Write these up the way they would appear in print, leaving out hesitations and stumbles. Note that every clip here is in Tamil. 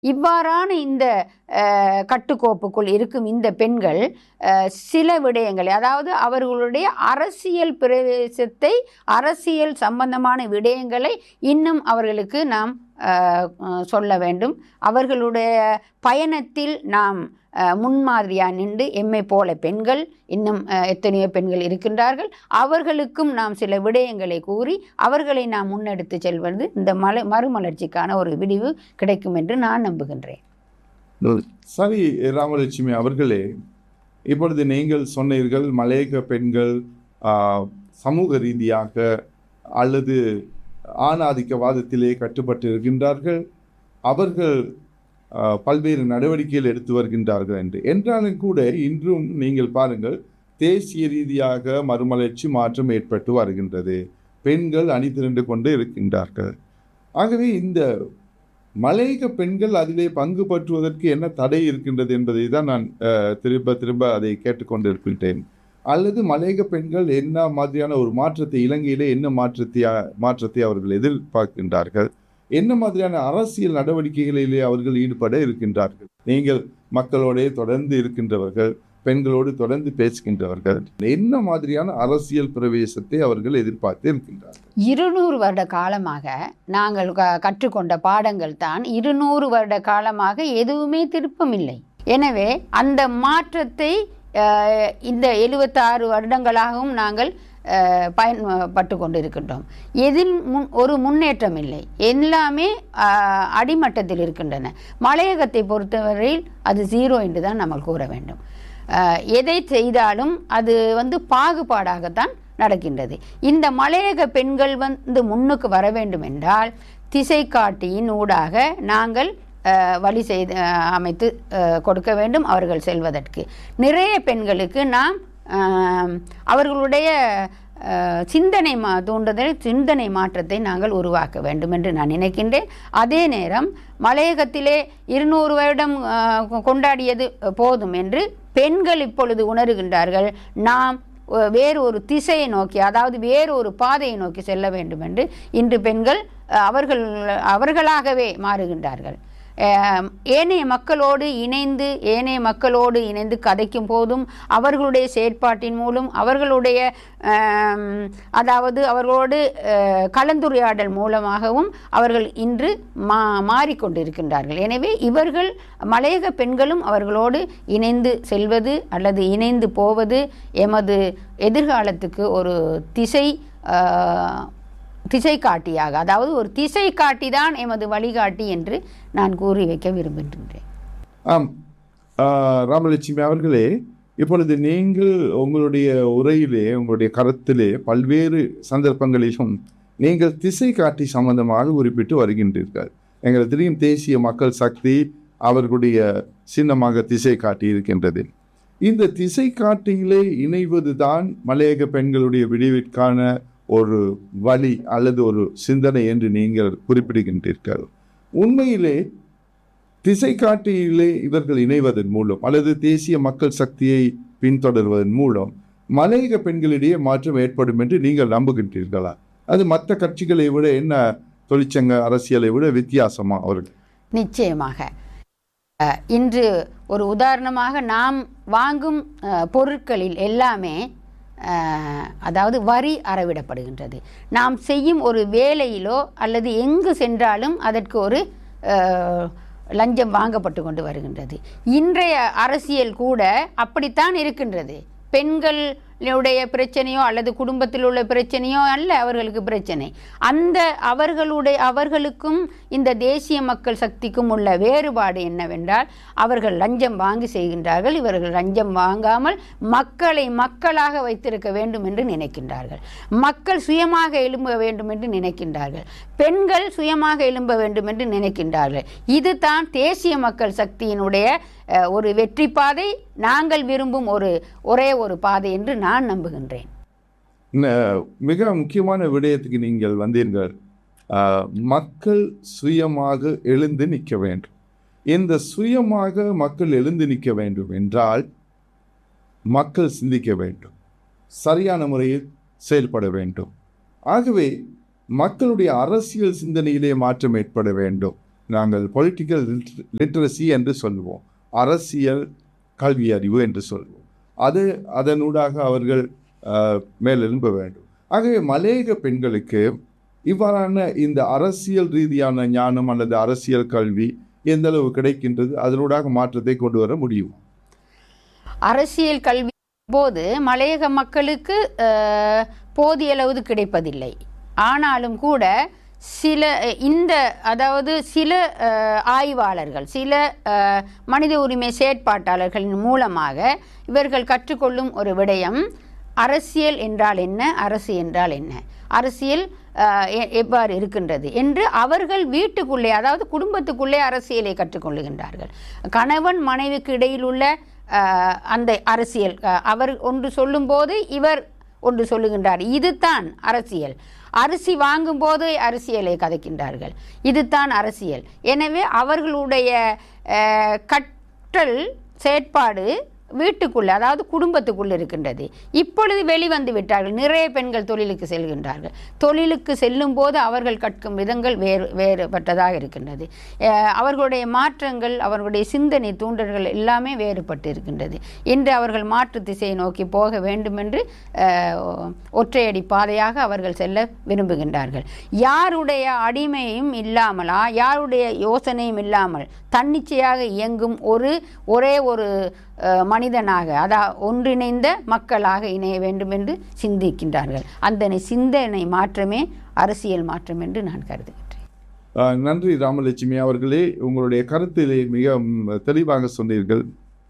இவ்வாறான இந்த கட்டுக்கோப்புக்குள் இருக்கும் இந்த பெண்கள் சில விடயங்களை, அதாவது அவர்களுடைய அரசியல் பிரவேசத்தை, அரசியல் சம்பந்தமான விடயங்களை இன்னும் அவர்களுக்கு நாம் சொல்ல வேண்டும். அவர்களுடைய பயணத்தில் நாம் முன்மாதிரியாக நின்று எம்மை போல பெண்கள் இன்னும் எத்தனையோ பெண்கள் இருக்கின்றார்கள், அவர்களுக்கும் நாம் சில விடயங்களை கூறி அவர்களை நாம் முன்னெடுத்து செல்வது இந்த மறுமலர்ச்சிக்கான ஒரு விடிவு கிடைக்கும் என்று நான் நம்புகின்றேன். சரி ராமலட்சுமி அவர்களே, இப்பொழுது நீங்கள் சொன்னீர்கள் மலையக பெண்கள் சமூக ரீதியாக அல்லது ஆணாதிக்கவாதத்திலே கட்டுப்பட்டு இருக்கின்றார்கள், அவர்கள் பல்வேறு நடவடிக்கைகள் எடுத்து வருகின்றார்கள் என்றாலும் கூட இன்றும் நீங்கள் பாருங்கள், தேசிய ரீதியாக மறுமலர்ச்சி மாற்றம் ஏற்பட்டு வருகின்றது, பெண்கள் அணி திரண்டு கொண்டு இருக்கின்றார்கள். ஆகவே இந்த மலையக பெண்கள் அதிலே பங்கு பற்றுவதற்கு என்ன தடை இருக்கின்றது என்பதை தான் நான் திரும்ப திரும்ப அதை கேட்டுக்கொண்டு இருக்கின்றேன். அல்லது மலையக பெண்கள் என்ன மாதிரியான ஒரு மாற்றத்தை, இலங்கையிலே என்ன மாற்றத்தை அவர்கள் எதிர்பார்க்கின்றார்கள், என்ன மாதிரியான அரசியல் நடவடிக்கைகளிலே அவர்கள் ஈடுபட இருக்கின்றார்கள்? நீங்கள் மக்களோட தொடர்ந்து இருக்கின்றவர்கள், பெண்களோடு தொடர்ந்து பேசுகின்றவர்கள், என்ன மாதிரியான அரசியல் பிரவேசத்தை அவர்கள் எதிர்பார்த்து இருக்கின்றார்கள்? 200 வருட காலமாக நாங்கள் கற்றுக்கொண்ட பாடங்கள் தான் 200 வருட காலமாக எதுவுமே திருப்பமில்லை. எனவே அந்த மாற்றத்தை இந்த 76 வருடங்களாகவும் நாங்கள் பயன்பட்டு கொண்டு இருக்கின்றோம். எதில் ஒரு முன்னேற்றம் இல்லை, எல்லாமே அடிமட்டத்தில் இருக்கின்றன. மலையகத்தை பொறுத்தவரையில் அது 0 என்று தான் நம்ம கூற வேண்டும். எதை செய்தாலும் அது பாகுபாடாகத்தான் நடக்கின்றது. இந்த மலையக பெண்கள் முன்னுக்கு வர வேண்டும் என்றால் திசை காட்டியின் ஊடாக நாங்கள் வழி செய்து அமைத்து கொடுக்க வேண்டும். அவர்கள் செல்வதற்கு நிறைய பெண்களுக்கு நாம் அவர்களுடைய சிந்தனை மாற்றத்தை நாங்கள் உருவாக்க வேண்டும் என்று நான் நினைக்கின்றேன். அதே நேரம் மலையகத்திலே 200 வருடம் கொண்டாடியது போதும் என்று பெண்கள் இப்பொழுது உணர்கின்றார்கள். நாம் வேறு ஒரு திசையை நோக்கி, அதாவது வேறு ஒரு பாதையை நோக்கி செல்ல வேண்டும் என்று இன்று பெண்கள் அவர்களாகவே மாறுகின்றார்கள். ஏனைய மக்களோடு இணைந்து கதைக்கும் போதும் அவர்களுடைய செயற்பாட்டின் மூலம் அவர்களுடைய அவர்களோடு கலந்துரையாடல் மூலமாகவும் அவர்கள் இன்று மாறிக்கொண்டிருக்கின்றார்கள். எனவே இவர்கள் மலையக பெண்களும் அவர்களோடு இணைந்து செல்வது அல்லது இணைந்து போவது எமது எதிர்காலத்துக்கு ஒரு திசை காட்டியாக, அதாவது ஒரு திசை காட்டி தான் எமது வழிகாட்டி என்று நான் கூறி வைக்க விரும்புகின்றேன். ஆம் ராமலட்சுமி அவர்களே, இப்பொழுது நீங்கள் உங்களுடைய உரையிலே, உங்களுடைய கருத்திலே பல்வேறு சந்தர்ப்பங்களிலும் நீங்கள் திசை காட்டி சம்பந்தமாக குறிப்பிட்டு வருகின்றீர்கள். எங்களுக்கு தெரியும் தேசிய மக்கள் சக்தி அவர்களுடைய சின்னமாக திசை காட்டி இருக்கின்றது. இந்த திசை காட்டியிலே இணைவது தான் மலையக பெண்களுடைய விடிவிற்கான ஒரு வழி அல்லது ஒரு சிந்தனை என்று நீங்கள் குறிப்பிடுகின்றீர்கள். உண்மையிலே திசை காட்டியிலே இவர்கள் இணைவதன் மூலம் அல்லது தேசிய மக்கள் சக்தியை பின்தொடர்வதன் மூலம் மலையக பெண்களிடையே மாற்றம் ஏற்படும் என்று நீங்கள் நம்புகின்றீர்களா? அது மற்ற கட்சிகளை விட என்ன, தொழிற்சங்க அரசியலை விட வித்தியாசமா அவர்கள்? நிச்சயமாக. இன்று ஒரு உதாரணமாக நாம் வாங்கும் பொருட்களில் எல்லாமே அதாவது வரி அறவிடப்படுகின்றது. நாம் செய்யும் ஒரு வேலையிலோ அல்லது எங்கு சென்றாலும் அதற்கு ஒரு லஞ்சம் வாங்கப்பட்டு கொண்டு வருகின்றது. இன்றைய அரசியல் கூட அப்படித்தான் இருக்கின்றது. பெண்களுடைய பிரச்சனையோ அல்லது குடும்பத்தில் உள்ள பிரச்சனையோ அல்ல அவர்களுக்கு பிரச்சனை. அந்த அவர்களுக்கும் இந்த தேசிய மக்கள் சக்திக்கும் உள்ள வேறுபாடு என்னவென்றால், அவர்கள் லஞ்சம் வாங்கி செய்கின்றார்கள். இவர்கள் லஞ்சம் வாங்காமல் மக்களை மக்களாக வைத்திருக்க வேண்டும் என்று நினைக்கின்றார்கள். மக்கள் சுயமாக எழும்ப வேண்டும் என்று நினைக்கின்றார்கள். பெண்கள் சுயமாக எழும்ப வேண்டும் என்று நினைக்கின்றார்கள். இதுதான் தேசிய மக்கள் சக்தியினுடைய ஒரு வெற்றி பாதை, நாங்கள் விரும்பும் ஒரே ஒரு பாதை என்று நான் நம்புகின்றேன். மிக முக்கியமான விடயத்துக்கு நீங்கள் வந்தீர்கள். மக்கள் சுயமாக எழுந்து நிற்க வேண்டும். இந்த சுயமாக மக்கள் எழுந்து நிற்க வேண்டும் என்றால் மக்கள் சிந்திக்க வேண்டும், சரியான முறையில் செயல்பட வேண்டும். ஆகவே மக்களுடைய அரசியல் சிந்தனையிலே மாற்றம் ஏற்பட வேண்டும். நாங்கள் பொலிட்டிக்கல் லிட்ரஸி என்று சொல்லுவோம், அரசியல் கல்வி அறிவு என்று சொல்லுவோம். அதனூடாக அவர்கள் மேலெழும்ப வேண்டும். ஆகவே மலையக பெண்களுக்கு இவ்வாறான இந்த அரசியல் ரீதியான ஞானம் அல்லது அரசியல் கல்வி எந்த அளவு கிடைக்கின்றது, அதனூடாக மாற்றத்தை கொண்டு வர முடியும்? அரசியல் கல்வி போது மலையக மக்களுக்கு போதிய அளவு கிடைப்பதில்லை. ஆனாலும் கூட சில ஆய்வாளர்கள், சில மனித உரிமை செயற்பாட்டாளர்களின் மூலமாக இவர்கள் கற்றுக்கொள்ளும் ஒரு விடயம், அரசியல் என்றால் என்ன, அரசு என்றால் என்ன, அரசியல் எவ்வாறு இருக்கின்றது என்று அவர்கள் வீட்டுக்குள்ளே, அதாவது குடும்பத்துக்குள்ளே அரசியலை கற்றுக்கொள்ளுகின்றார்கள். கணவன் மனைவிக்கு இடையில் உள்ள அந்த அரசியல், அவர் ஒன்று சொல்லும்போது இவர் ஒன்று சொல்லுகின்றார், இதுதான் அரசியல். அரிசி வாங்கும்போது அரசியலை கதைக்கின்றார்கள், இதுதான் அரசியல். எனவே அவர்களுடைய கற்றல் செயற்பாடு வீட்டுக்குள்ளே, அதாவது குடும்பத்துக்குள்ளே இருக்கின்றது. இப்பொழுது வெளிவந்து விட்டார்கள், நிறைய பெண்கள் தொழிலுக்கு செல்கின்றார்கள். தொழிலுக்கு செல்லும் போது அவர்கள் கற்கும் விதங்கள் வேறுபட்டதாக இருக்கின்றது. அவர்களுடைய மாற்றங்கள், அவர்களுடைய சிந்தனை தூண்டல்கள் எல்லாமே வேறுபட்டு இருக்கின்றது. இன்று அவர்கள் மாற்று திசையை நோக்கி போக வேண்டும் என்று ஒற்றையடி பாதையாக அவர்கள் செல்ல விரும்புகின்றார்கள். யாருடைய அடிமையும் இல்லாமலா, யாருடைய யோசனையும் இல்லாமல் தன்னிச்சையாக இயங்கும் ஒரே ஒரு மனிதனாக, ஒன்றிணைந்த மக்களாக இணைய வேண்டும் என்று சிந்திக்கின்றார்கள். அந்த சிந்தனை மாற்றமே அரசியல் மாற்றம் என்று நான் கருதுகின்றேன். நன்றி ராமலட்சுமி அவர்களே, உங்களுடைய கருத்திலே மிக தெளிவாக சொன்னீர்கள்.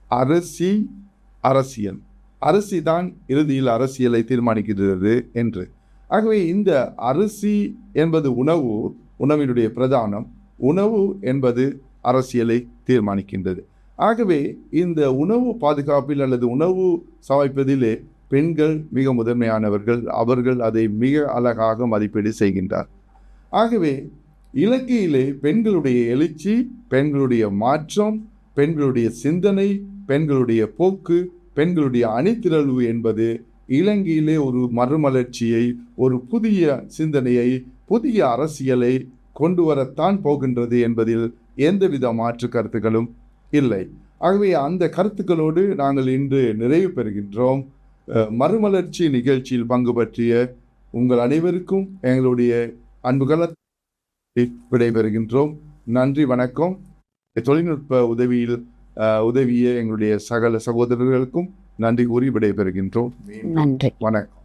அரசியல், அரிசி தான் இறுதியில் அரசியலை தீர்மானிக்கிறது என்று. ஆகவே இந்த அரிசி என்பது உணவினுடைய பிரதானம், உணவு என்பது அரசியலை தீர்மானிக்கின்றது. ஆகவே இந்த உணவு பாதுகாப்பில் அல்லது உணவு சமைப்பதிலே பெண்கள் மிக முதன்மையானவர்கள். அவர்கள் அதை மிக அழகாக மதிப்பீடு செய்கின்றார். ஆகவே இலங்கையிலே பெண்களுடைய எழுச்சி, பெண்களுடைய மாற்றம், பெண்களுடைய சிந்தனை, பெண்களுடைய போக்கு, பெண்களுடைய அணிதிரள்வு என்பது இலங்கையிலே ஒரு மறுமலர்ச்சியை, ஒரு புதிய சிந்தனையை, புதிய அரசியலை கொண்டு வரத்தான் போகின்றது என்பதில் எந்தவித மாற்று கருத்துக்களும் இல்லை. ஆகவே அந்த கருத்துக்களோடு நாங்கள் இன்று நிறைவு பெறுகின்றோம். மறுமலர்ச்சி நிகழ்ச்சியில் பங்கு பற்றிய உங்கள் அனைவருக்கும் எங்களுடைய அன்புகளை விடைபெறுகின்றோம். நன்றி, வணக்கம். தொழில்நுட்ப உதவிய எங்களுடைய சகல சகோதரர்களுக்கும் நன்றி கூறி விடைபெறுகின்றோம். நன்றி, வணக்கம்.